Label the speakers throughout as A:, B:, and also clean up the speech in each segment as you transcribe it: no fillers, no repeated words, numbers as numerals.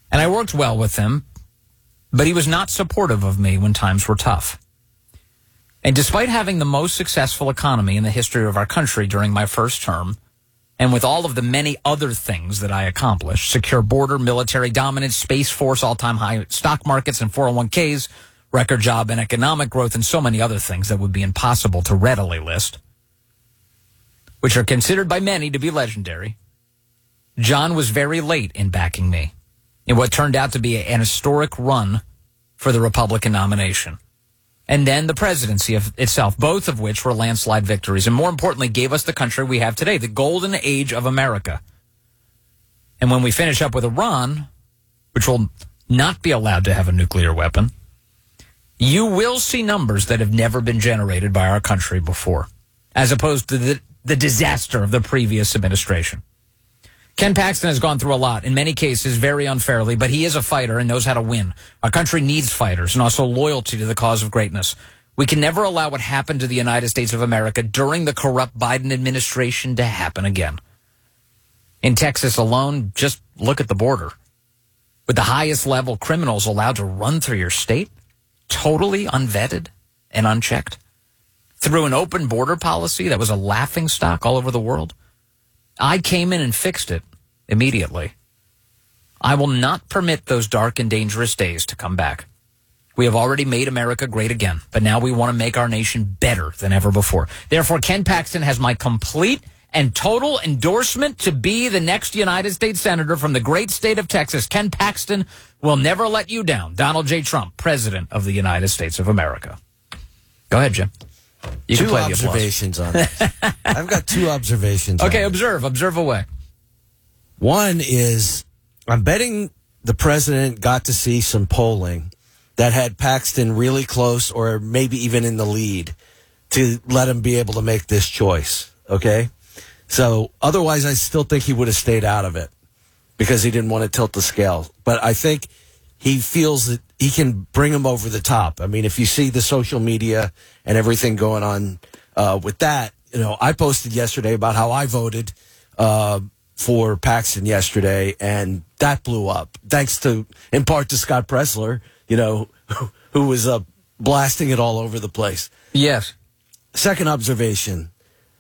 A: And I worked well with him, but he was not supportive of me when times were tough. And despite having the most successful economy in the history of our country during my first term, and with all of the many other things that I accomplished, secure border, military dominance, Space Force, all-time high stock markets and 401ks, record job and economic growth, and so many other things that would be impossible to readily list, which are considered by many to be legendary, John was very late in backing me in what turned out to be an historic run for the Republican nomination. And then the presidency itself, both of which were landslide victories, and more importantly, gave us the country we have today, the golden age of America. And when we finish up with Iran, which will not be allowed to have a nuclear weapon, you will see numbers that have never been generated by our country before, as opposed to the disaster of the previous administration. Ken Paxton has gone through a lot, in many cases very unfairly, but he is a fighter and knows how to win. Our country needs fighters and also loyalty to the cause of greatness. We can never allow what happened to the United States of America during the corrupt Biden administration to happen again. In Texas alone, just look at the border. With the highest level criminals allowed to run through your state, totally unvetted and unchecked, through an open border policy that was a laughingstock all over the world. I came in and fixed it immediately. I will not permit those dark and dangerous days to come back. We have already made America great again, but now we want to make our nation better than ever before. Therefore, Ken Paxton has my complete and total endorsement to be the next United States Senator from the great state of Texas. Ken Paxton will never let you down. Donald J. Trump, President of the United States of America. Go ahead, Jim. You
B: two observations on this. I've got two observations.
A: Okay, observe away.
B: One is, I'm betting the president got to see some polling that had Paxton really close or maybe even in the lead to let him be able to make this choice. Okay? So otherwise, I still think he would have stayed out of it because he didn't want to tilt the scale. But I think he feels that he can bring him over the top. I mean, if you see the social media and everything going on with that, you know, I posted yesterday about how I voted for Paxton yesterday, and that blew up. Thanks to, in part to Scott Pressler, you know, who was blasting it all over the place.
A: Yes.
B: Second observation.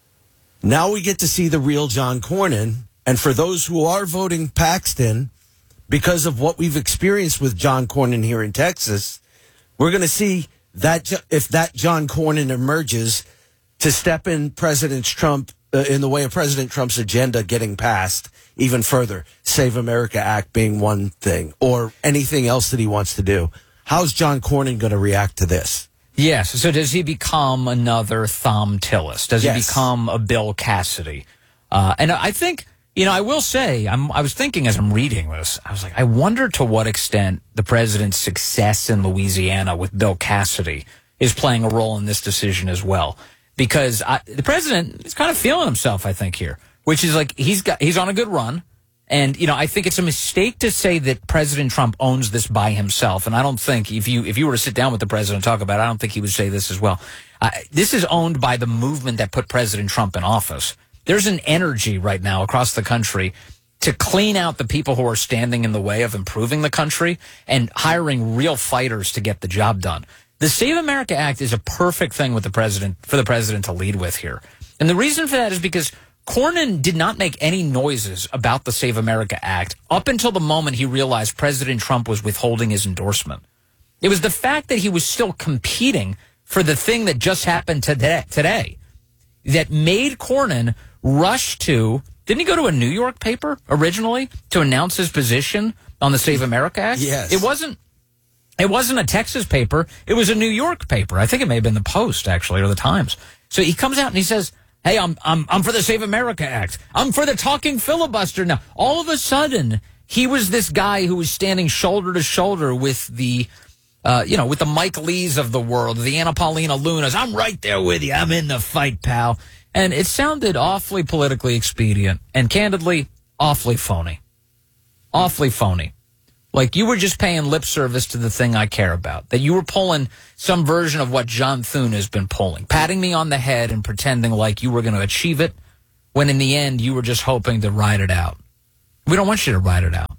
B: Now we get to see the real John Cornyn, and for those who are voting Paxton, because of what we've experienced with John Cornyn here in Texas, we're going to see that if that John Cornyn emerges to step in President Trump in the way of President Trump's agenda getting passed even further, Save America Act being one thing, or anything else that he wants to do. How's John Cornyn going to react to this?
A: Yes. So does he become another Thom Tillis? Does he become a Bill Cassidy? And I think, you know, I will say, I was thinking as I'm reading this, I was like, I wonder to what extent the president's success in Louisiana with Bill Cassidy is playing a role in this decision as well. Because the president is kind of feeling himself, I think, here, which is like he's on a good run. And, you know, I think it's a mistake to say that President Trump owns this by himself. And I don't think if you were to sit down with the president and talk about it, I don't think he would say this as well. This is owned by the movement that put President Trump in office. There's an energy right now across the country to clean out the people who are standing in the way of improving the country and hiring real fighters to get the job done. The Save America Act is a perfect thing for the president to lead with here. And the reason for that is because Cornyn did not make any noises about the Save America Act up until the moment he realized President Trump was withholding his endorsement. It was the fact that he was still competing for the thing that just happened today that made Cornyn rush to, didn't he go to a New York paper originally to announce his position on the Save America Act?
B: Yes.
A: It wasn't a Texas paper. It was a New York paper. I think it may have been the Post, actually, or the Times. So he comes out and he says, hey, I'm for the Save America Act. I'm for the talking filibuster now. All of a sudden, he was this guy who was standing shoulder to shoulder with the, with the Mike Lees of the world, the Anna Paulina Lunas. I'm right there with you. I'm in the fight, pal. And it sounded awfully politically expedient and, candidly, awfully phony. Awfully phony. Like you were just paying lip service to the thing I care about, that you were pulling some version of what John Thune has been pulling, patting me on the head and pretending like you were going to achieve it, when in the end you were just hoping to ride it out. We don't want you to ride it out.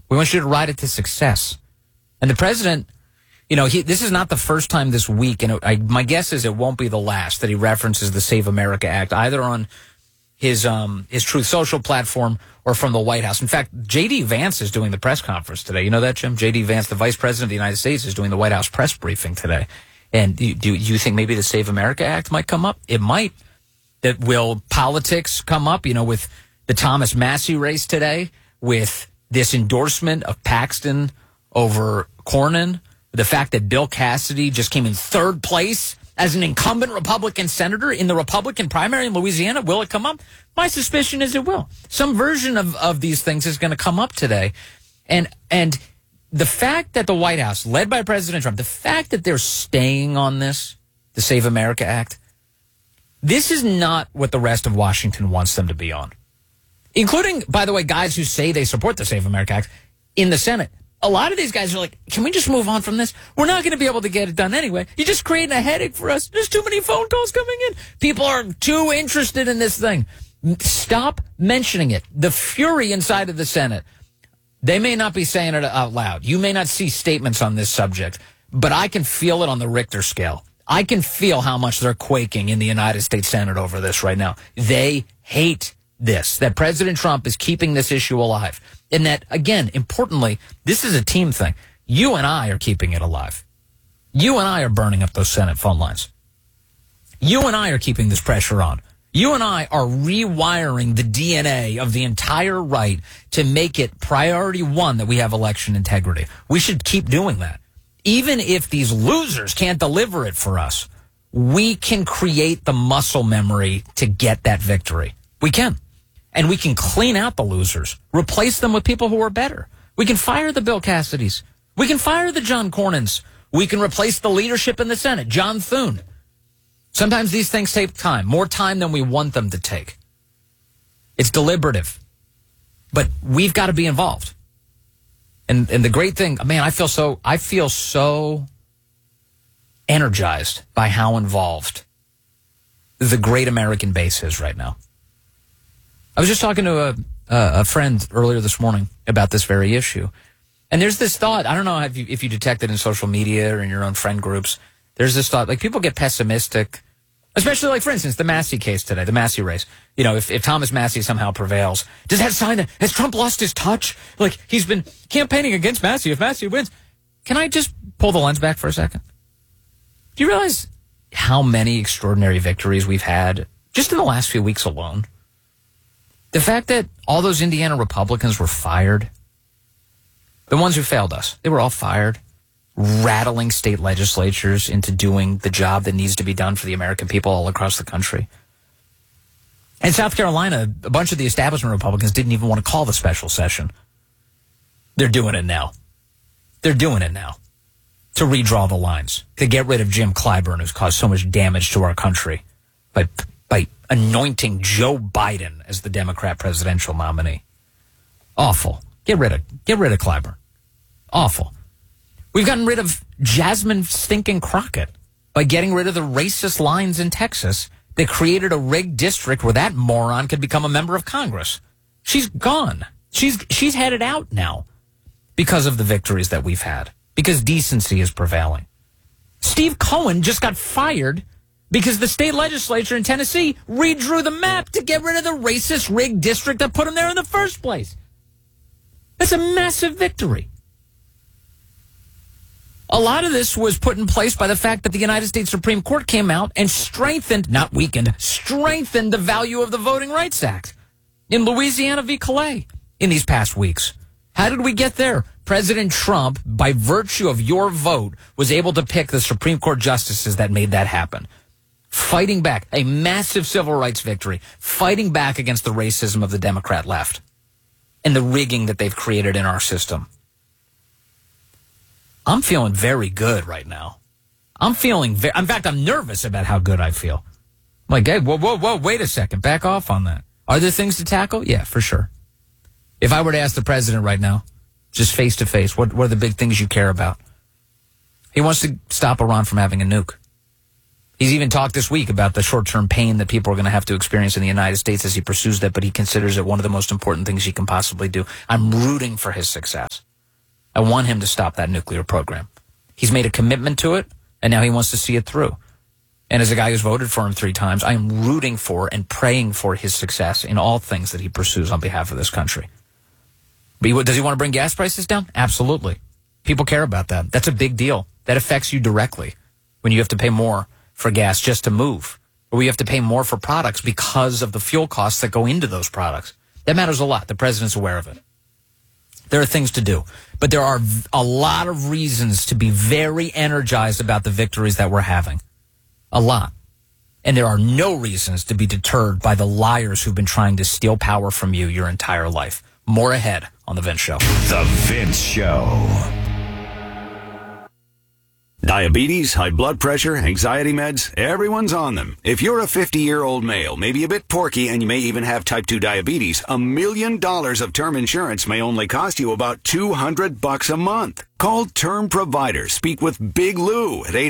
A: We want you to ride it to success. And the president, you know, this is not the first time this week, and my guess is it won't be the last that he references the Save America Act, either on his Truth Social platform or from the White House. In fact, J.D. Vance is doing the press conference today. You know that, Jim? J.D. Vance, the Vice President of the United States, is doing the White House press briefing today. And do you think maybe the Save America Act might come up? It might. That will politics come up, you know, with the Thomas Massie race today, with this endorsement of Paxton over Cornyn, the fact that Bill Cassidy just came in third place as an incumbent Republican senator in the Republican primary in Louisiana. Will it come up? My suspicion is it will. Some version of these things is going to come up today. And the fact that the White House, led by President Trump, the fact that they're staying on this, the Save America Act, this is not what the rest of Washington wants them to be on. Including, by the way, guys who say they support the Save America Act in the Senate. A lot of these guys are like, can we just move on from this? We're not going to be able to get it done anyway. You're just creating a headache for us. There's too many phone calls coming in. People are too interested in this thing. Stop mentioning it. The fury inside of the Senate. They may not be saying it out loud. You may not see statements on this subject, but I can feel it on the Richter scale. I can feel how much they're quaking in the United States Senate over this right now. They hate this, that President Trump is keeping this issue alive. And that, again, importantly, this is a team thing. You and I are keeping it alive. You and I are burning up those Senate phone lines. You and I are keeping this pressure on. You and I are rewiring the DNA of the entire right to make it priority one that we have election integrity. We should keep doing that. Even if these losers can't deliver it for us, we can create the muscle memory to get that victory. We can. And we can clean out the losers, replace them with people who are better. We can fire the Bill Cassidys. We can fire the John Cornyns. We can replace the leadership in the Senate, John Thune. Sometimes these things take time, more time than we want them to take. It's deliberative. But we've got to be involved. And the great thing, man, I feel so energized by how involved the great American base is right now. I was just talking to a friend earlier this morning about this very issue. And there's this thought, I don't know if you detect it in social media or in your own friend groups, there's this thought, like people get pessimistic, especially like, for instance, the Massie case today, the Massie race. You know, if Thomas Massie somehow prevails, does that sign that, has Trump lost his touch? Like, he's been campaigning against Massie. If Massie wins, can I just pull the lens back for a second? Do you realize how many extraordinary victories we've had just in the last few weeks alone? The fact that all those Indiana Republicans were fired, the ones who failed us, they were all fired, rattling state legislatures into doing the job that needs to be done for the American people all across the country. In South Carolina, a bunch of the establishment Republicans didn't even want to call the special session. They're doing it now. They're doing it now to redraw the lines, to get rid of Jim Clyburn, who's caused so much damage to our country by anointing Joe Biden as the Democrat presidential nominee. Awful. Get rid of Clyburn. Awful. We've gotten rid of Jasmine stinking Crockett by getting rid of the racist lines in Texas that created a rigged district where that moron could become a member of Congress. She's gone. She's headed out now because of the victories that we've had, because decency is prevailing. Steve Cohen just got fired because the state legislature in Tennessee redrew the map to get rid of the racist rigged district that put him there in the first place. That's a massive victory. A lot of this was put in place by the fact that the United States Supreme Court came out and strengthened, not weakened, strengthened the value of the Voting Rights Act in Louisiana v. Calais in these past weeks. How did we get there? President Trump, by virtue of your vote, was able to pick the Supreme Court justices that made that happen. Fighting back, a massive civil rights victory, fighting back against the racism of the Democrat left and the rigging that they've created in our system. I'm feeling very good right now. In fact, I'm nervous about how good I feel. I'm like, hey, whoa, wait a second. Back off on that. Are there things to tackle? Yeah, for sure. If I were to ask the president right now, just face to face, what are the big things you care about? He wants to stop Iran from having a nuke. He's even talked this week about the short-term pain that people are going to have to experience in the United States as he pursues that, but he considers it one of the most important things he can possibly do. I'm rooting for his success. I want him to stop that nuclear program. He's made a commitment to it, and now he wants to see it through. And as a guy who's voted for him 3 times, I am rooting for and praying for his success in all things that he pursues on behalf of this country. But does he want to bring gas prices down? Absolutely. People care about that. That's a big deal. That affects you directly when you have to pay more for gas just to move, or we have to pay more for products because of the fuel costs that go into those products. That matters a lot. The president's aware of it. There are things to do, but there are a lot of reasons to be very energized about the victories that we're having. A lot. And there are no reasons to be deterred by the liars who've been trying to steal power from you your entire life. More ahead on The Vince Show.
C: The Vince Show. Diabetes, high blood pressure, anxiety meds, everyone's on them. If you're a 50-year-old male, maybe a bit porky, and you may even have type 2 diabetes, $1 million of term insurance may only cost you about $200 a month. Call Term Provider. Speak with Big Lou at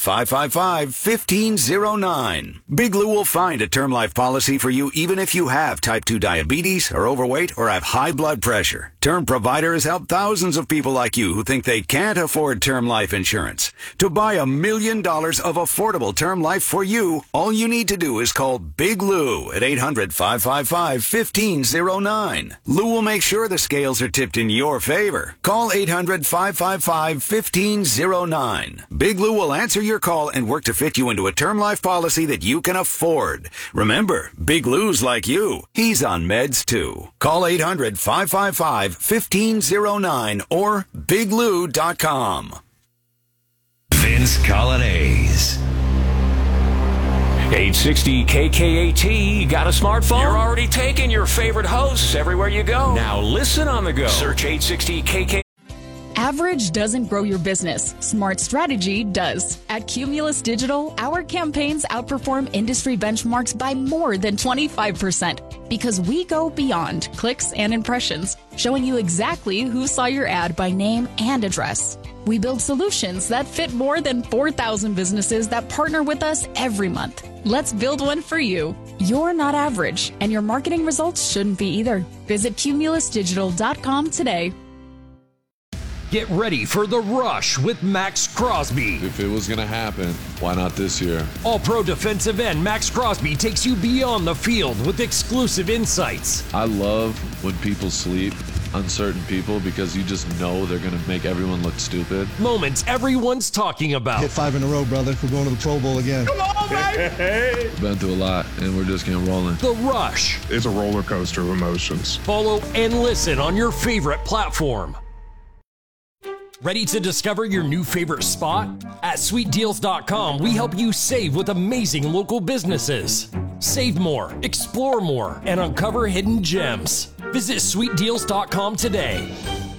C: 800-555-1509. Big Lou will find a term life policy for you even if you have type 2 diabetes, are overweight, or have high blood pressure. Term Provider has helped thousands of people like you who think they can't afford term life insurance. To buy $1 million of affordable term life for you, all you need to do is call Big Lou at 800-555-1509. Lou will make sure the scales are tipped in your favor. Call 800-555-1509. Big Lou will answer your call and work to fit you into a term life policy that you can afford. Remember, Big Lou's like you. He's on meds too. Call 800-555-1509 or biglou.com.
D: Vince Colonnese. 860 KKAT. Got a smartphone? You're already taking your favorite hosts everywhere you go. Now listen on the go. Search 860 KKAT.
E: Average doesn't grow your business. Smart strategy does. At Cumulus Digital, our campaigns outperform industry benchmarks by more than 25% because we go beyond clicks and impressions, showing you exactly who saw your ad by name and address. We build solutions that fit more than 4,000 businesses that partner with us every month. Let's build one for you. You're not average, and your marketing results shouldn't be either. Visit cumulusdigital.com today.
F: Get ready for The Rush with Max Crosby.
G: If it was going to happen, why not this year?
F: All-Pro defensive end Max Crosby takes you beyond the field with exclusive insights.
G: I love when people sleep on certain people because you just know they're going to make everyone look stupid.
F: Moments everyone's talking about.
H: Hit 5 in a row, brother. We're going to the Pro Bowl again.
F: Come on, baby!
G: Been through a lot, and we're just getting rolling.
F: The Rush.
I: It's a roller coaster of emotions.
F: Follow and listen on your favorite platform. Ready to discover your new favorite spot? At sweetdeals.com, we help you save with amazing local businesses. Save more, explore more, and uncover hidden gems. Visit sweetdeals.com today.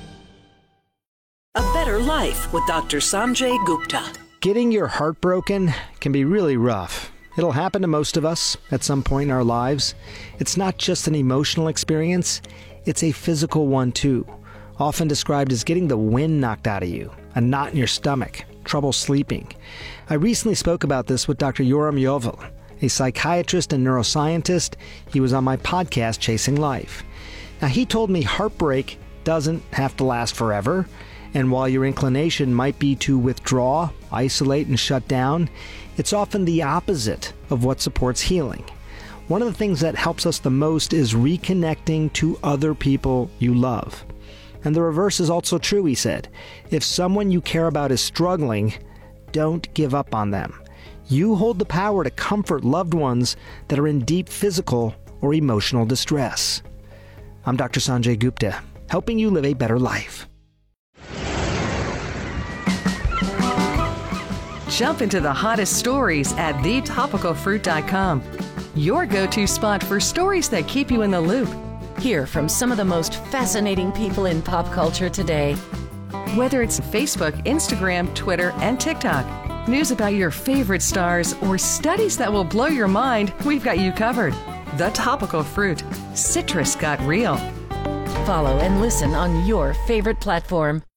J: A Better Life with Dr. Sanjay Gupta.
K: Getting your heart broken can be really rough. It'll happen to most of us at some point in our lives. It's not just an emotional experience, it's a physical one too. Often described as getting the wind knocked out of you, a knot in your stomach, trouble sleeping. I recently spoke about this with Dr. Yoram Yovel, a psychiatrist and neuroscientist. He was on my podcast, Chasing Life. Now, he told me heartbreak doesn't have to last forever, and while your inclination might be to withdraw, isolate, and shut down, it's often the opposite of what supports healing. One of the things that helps us the most is reconnecting to other people you love. And the reverse is also true, he said. If someone you care about is struggling, don't give up on them. You hold the power to comfort loved ones that are in deep physical or emotional distress. I'm Dr. Sanjay Gupta, helping you live a better life.
L: Jump into the hottest stories at thetopicalfruit.com. Your go-to spot for stories that keep you in the loop.
M: Hear from some of the most fascinating people in pop culture today.
L: Whether it's Facebook, Instagram, Twitter, and TikTok, news about your favorite stars, or studies that will blow your mind, we've got you covered. The Topical Fruit. Citrus got real.
M: Follow and listen on your favorite platform.